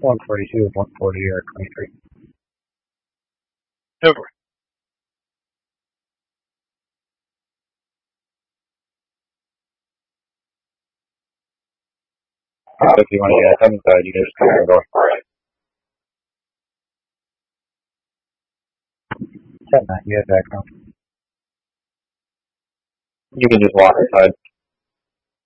142, 140, or 23. Over. If you want to get ahead inside, you can just come and go. Alright. 10-9, you have background. You can just walk inside.